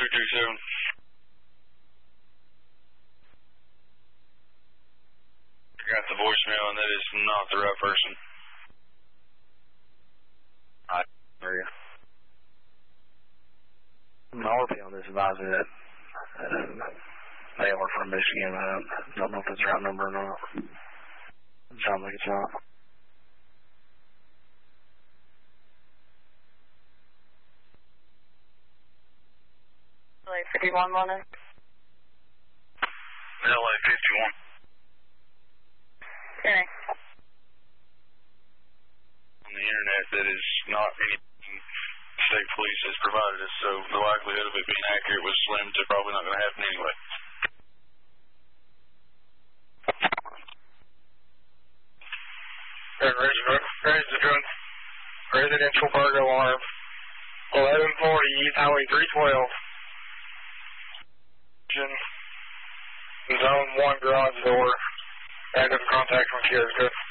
237. I got the voicemail, and that is not the right person. I hear you. RP on this advised me that they are from Michigan. I don't know if it's the right number or not. It sounds like it's not. LA 51 London. LA 51. Okay. On the internet, that is not anything state police has provided us, so the likelihood of it being accurate was slim to probably not going to happen anyway. Raise the drunk. Residential burglar alarm. 1140 East Highway 312. Zone 1 garage door. Active contact from Kier's good.